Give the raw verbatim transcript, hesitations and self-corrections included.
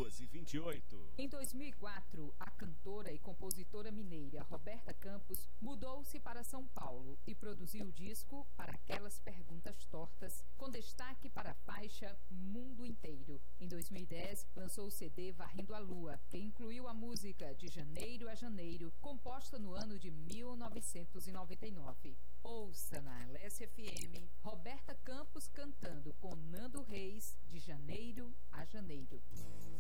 duas e vinte e oito. Em dois mil e quatro, a cantora e compositora mineira Roberta Campos mudou-se para São Paulo e produziu o disco Para Aquelas Perguntas Tortas, com destaque para a faixa Mundo Inteiro. Em dois mil e dez, lançou o C D Varrendo a Lua, que incluiu a música De Janeiro a Janeiro, composta no ano de mil novecentos e noventa e nove. Ouça na L S F M Roberta Campos cantando com Nando Reis, De Janeiro a Janeiro.